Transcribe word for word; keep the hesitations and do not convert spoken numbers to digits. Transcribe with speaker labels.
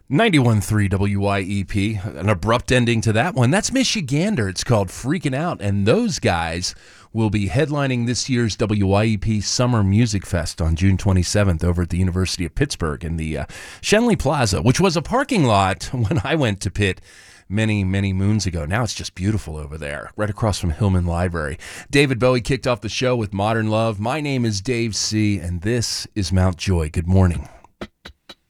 Speaker 1: ninety-one point three W Y E P, an abrupt ending to that one. That's Michigander. It's called Freaking Out, and those guys will be headlining this year's W Y E P Summer Music Fest on June twenty-seventh over at the University of Pittsburgh in the uh, Schenley Plaza, which was a parking lot when I went to Pitt many, many moons ago. Now it's just beautiful over there, right across from Hillman Library. David Bowie kicked off the show with Modern Love. My name is Dave C., and this is Mount Joy. Good morning.